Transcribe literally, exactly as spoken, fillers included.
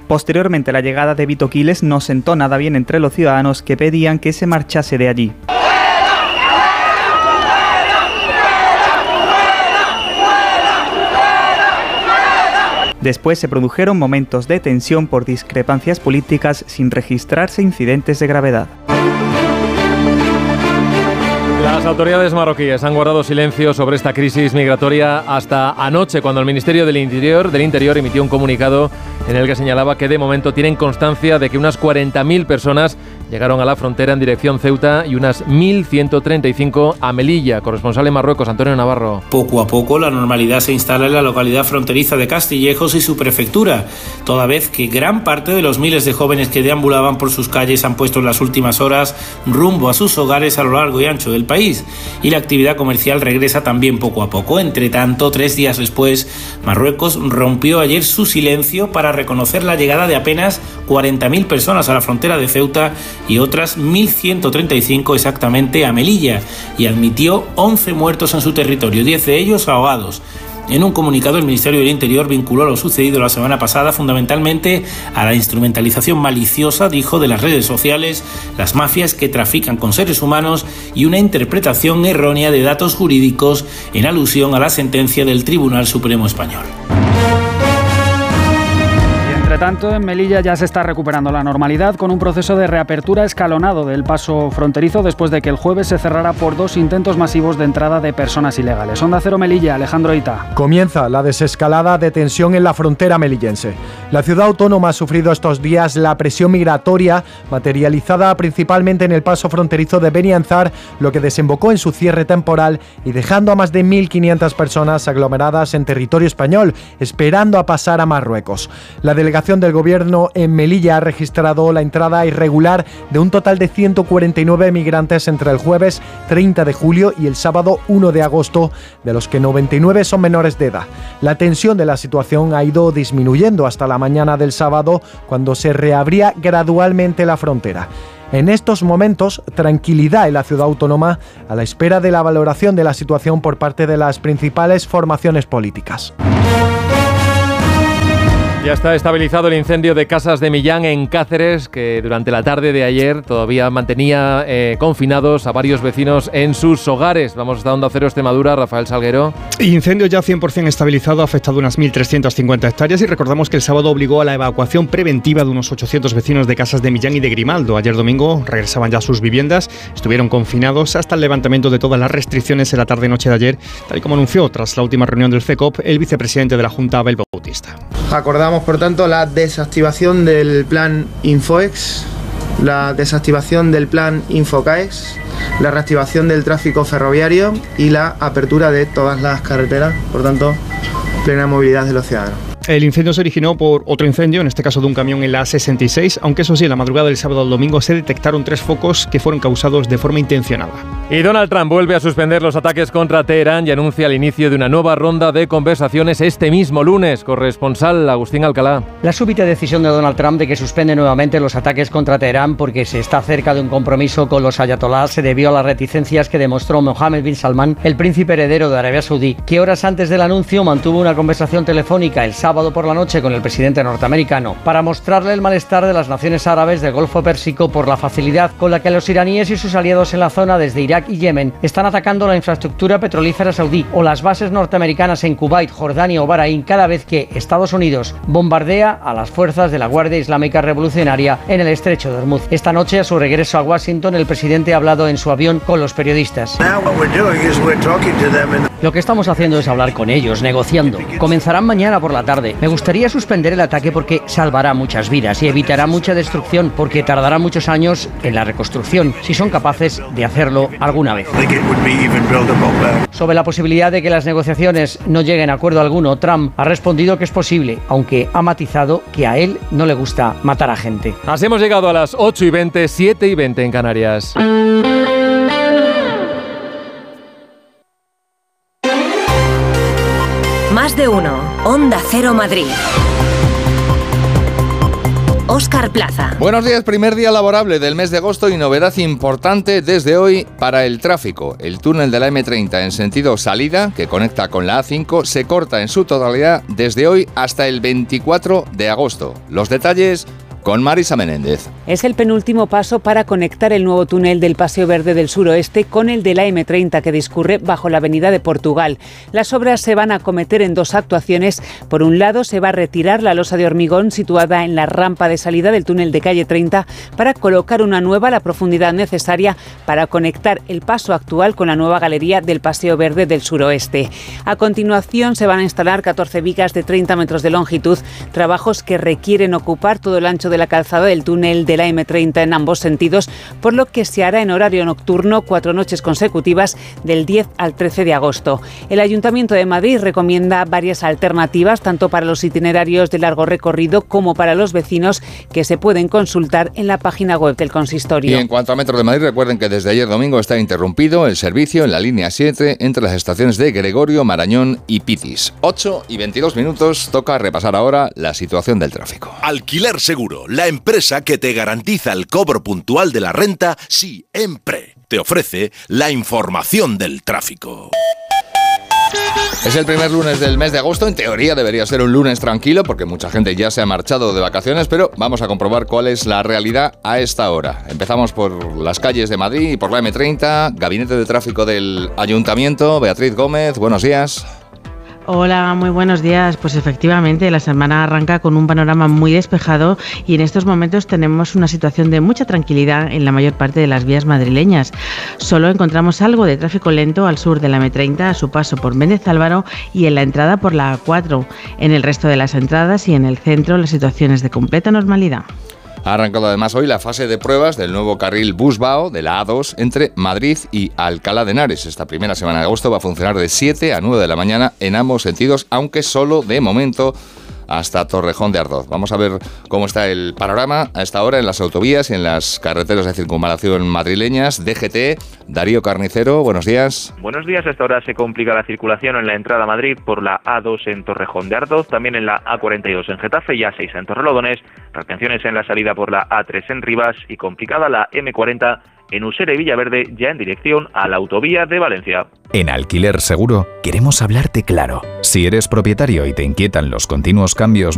Posteriormente, la llegada de Vito Quiles no sentó nada bien entre los ciudadanos, que pedían que se marchase de allí. Después se produjeron momentos de tensión por discrepancias políticas sin registrarse incidentes de gravedad. Las autoridades marroquíes han guardado silencio sobre esta crisis migratoria hasta anoche, cuando el Ministerio del Interior, del Interior emitió un comunicado en el que señalaba que de momento tienen constancia de que unas cuarenta mil personas llegaron a la frontera en dirección Ceuta y unas mil ciento treinta y cinco a Melilla. Corresponsal en Marruecos, Antonio Navarro. Poco a poco la normalidad se instala en la localidad fronteriza de Castillejos y su prefectura, toda vez que gran parte de los miles de jóvenes que deambulaban por sus calles han puesto en las últimas horas rumbo a sus hogares a lo largo y ancho del país, y la actividad comercial regresa también poco a poco. Entre tanto, tres días después, Marruecos rompió ayer su silencio para reconocer la llegada de apenas cuarenta mil personas a la frontera de Ceuta y otras mil ciento treinta y cinco exactamente a Melilla, y admitió once muertos en su territorio, diez de ellos ahogados. En un comunicado, el Ministerio del Interior vinculó lo sucedido la semana pasada fundamentalmente a la instrumentalización maliciosa, dijo, de las redes sociales, las mafias que trafican con seres humanos y una interpretación errónea de datos jurídicos en alusión a la sentencia del Tribunal Supremo Español. Entre tanto, en Melilla ya se está recuperando la normalidad con un proceso de reapertura escalonado del paso fronterizo después de que el jueves se cerrara por dos intentos masivos de entrada de personas ilegales. Onda Cero Melilla, Alejandro Ita. Comienza la desescalada de tensión en la frontera melillense. La ciudad autónoma ha sufrido estos días la presión migratoria materializada principalmente en el paso fronterizo de Benianzar, lo que desembocó en su cierre temporal y dejando a más de mil quinientas personas aglomeradas en territorio español, esperando a pasar a Marruecos. La delegación del Gobierno en Melilla ha registrado la entrada irregular de un total de ciento cuarenta y nueve migrantes entre el jueves treinta de julio y el sábado uno de agosto, de los que noventa y nueve son menores de edad. La tensión de la situación ha ido disminuyendo hasta la mañana del sábado, cuando se reabría gradualmente la frontera. En estos momentos, tranquilidad en la ciudad autónoma a la espera de la valoración de la situación por parte de las principales formaciones políticas. Ya está estabilizado el incendio de Casas de Millán en Cáceres, que durante la tarde de ayer todavía mantenía eh, confinados a varios vecinos en sus hogares. Vamos hasta Onda Cero Extremadura, Rafael Salguero. Incendio ya cien por ciento estabilizado, ha afectado unas mil trescientas cincuenta hectáreas y recordamos que el sábado obligó a la evacuación preventiva de unos ochocientos vecinos de Casas de Millán y de Grimaldo. Ayer domingo regresaban ya a sus viviendas, estuvieron confinados hasta el levantamiento de todas las restricciones en la tarde-noche de ayer, tal y como anunció tras la última reunión del FECOP el vicepresidente de la Junta, Abel Bautista. Acordamos, por tanto, la desactivación del plan Infoex, la desactivación del plan Infocaex, la reactivación del tráfico ferroviario y la apertura de todas las carreteras, por tanto, plena movilidad de los ciudadanos. El incendio se originó por otro incendio, en este caso de un camión en la A sesenta y seis, aunque eso sí, en la madrugada del sábado al domingo se detectaron tres focos que fueron causados de forma intencionada. Y Donald Trump vuelve a suspender los ataques contra Teherán y anuncia el inicio de una nueva ronda de conversaciones este mismo lunes. Corresponsal Agustín Alcalá. La súbita decisión de Donald Trump de que suspende nuevamente los ataques contra Teherán porque se está cerca de un compromiso con los ayatolás se debió a las reticencias que demostró Mohammed bin Salman, el príncipe heredero de Arabia Saudí, que horas antes del anuncio mantuvo una conversación telefónica el sábado por la noche con el presidente norteamericano para mostrarle el malestar de las naciones árabes del Golfo Pérsico por la facilidad con la que los iraníes y sus aliados en la zona desde Irak y Yemen están atacando la infraestructura petrolífera saudí o las bases norteamericanas en Kuwait, Jordania o Bahrein cada vez que Estados Unidos bombardea a las fuerzas de la Guardia Islámica Revolucionaria en el estrecho de Hormuz. Esta noche, a su regreso a Washington, el presidente ha hablado en su avión con los periodistas. Lo que estamos haciendo es hablar con ellos, negociando. Comenzarán mañana por la tarde. Me gustaría suspender el ataque porque salvará muchas vidas y evitará mucha destrucción porque tardará muchos años en la reconstrucción, si son capaces de hacerlo alguna vez. Sobre la posibilidad de que las negociaciones no lleguen a acuerdo alguno, Trump ha respondido que es posible, aunque ha matizado que a él no le gusta matar a gente. Así hemos llegado a las ocho y veinte, siete y veinte en Canarias. Más de uno. Onda Cero Madrid. Óscar Plaza. Buenos días, primer día laborable del mes de agosto y novedad importante desde hoy para el tráfico. El túnel de la eme treinta en sentido salida, que conecta con la a cinco, se corta en su totalidad desde hoy hasta el veinticuatro de agosto. Los detalles con Marisa Menéndez. Es el penúltimo paso para conectar el nuevo túnel del Paseo Verde del Suroeste con el de la eme treinta que discurre bajo la avenida de Portugal. Las obras se van a acometer en dos actuaciones. Por un lado, se va a retirar la losa de hormigón situada en la rampa de salida del túnel de calle treinta para colocar una nueva a la profundidad necesaria para conectar el paso actual con la nueva galería del Paseo Verde del Suroeste. A continuación, se van a instalar catorce vigas de treinta metros de longitud, trabajos que requieren ocupar todo el ancho de la calzada del túnel de la eme treinta en ambos sentidos, por lo que se hará en horario nocturno cuatro noches consecutivas del diez al trece de agosto. El Ayuntamiento de Madrid recomienda varias alternativas, tanto para los itinerarios de largo recorrido como para los vecinos, que se pueden consultar en la página web del consistorio. Y en cuanto a Metro de Madrid, recuerden que desde ayer domingo está interrumpido el servicio en la línea siete entre las estaciones de Gregorio, Marañón y Pitis. ocho y veintidós minutos, toca repasar ahora la situación del tráfico. Alquiler Seguro, la empresa que te garantiza el cobro puntual de la renta siempre. Te ofrece la información del tráfico. Es el primer lunes del mes de agosto. En teoría debería ser un lunes tranquilo porque mucha gente ya se ha marchado de vacaciones, pero vamos a comprobar cuál es la realidad a esta hora. Empezamos por las calles de Madrid y por la eme treinta. Gabinete de Tráfico del Ayuntamiento. Beatriz Gómez, buenos días. Hola, muy buenos días. Pues efectivamente, la semana arranca con un panorama muy despejado y en estos momentos tenemos una situación de mucha tranquilidad en la mayor parte de las vías madrileñas. Solo encontramos algo de tráfico lento al sur de la eme treinta, a su paso por Méndez Álvaro y en la entrada por la a cuatro. En el resto de las entradas y en el centro, la situación es de completa normalidad. Ha arrancado además hoy la fase de pruebas del nuevo carril Busbao de la a dos entre Madrid y Alcalá de Henares. Esta primera semana de agosto va a funcionar de siete a nueve de la mañana en ambos sentidos, aunque solo de momento hasta Torrejón de Ardoz. Vamos a ver cómo está el panorama a esta hora en las autovías y en las carreteras de circunvalación madrileñas. D G T, Darío Carnicero, buenos días. Buenos días. A esta hora se complica la circulación en la entrada a Madrid por la a dos en Torrejón de Ardoz, también en la a cuarenta y dos en Getafe y a seis en Torrelodones, retenciones en la salida por la a tres en Rivas y complicada la eme cuarenta en Usera y Villaverde, ya en dirección a la autovía de Valencia. En Alquiler Seguro queremos hablarte claro. Si eres propietario y te inquietan los continuos cambios